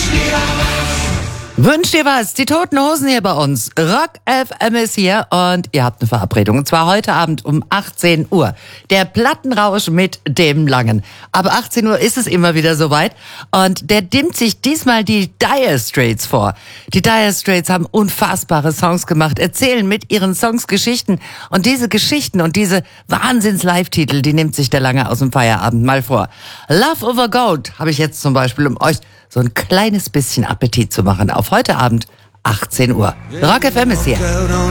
Wünscht ihr was? Die Toten Hosen hier bei uns. Rock FM ist hier und ihr habt eine Verabredung. Und zwar heute Abend um 18 Uhr. Der Plattenrausch mit dem Langen. Ab 18 Uhr ist es immer wieder soweit. Und der dimmt sich diesmal die Dire Straits vor. Die Dire Straits haben unfassbare Songs gemacht, erzählen mit ihren Songs Geschichten. Und diese Geschichten und diese Wahnsinns-Live-Titel, die nimmt sich der Lange aus dem Feierabend mal vor. Love Over Gold habe ich jetzt zum Beispiel, um euch so ein kleines bisschen Appetit zu machen auf heute Abend 18 Uhr. Rock FM ist hier.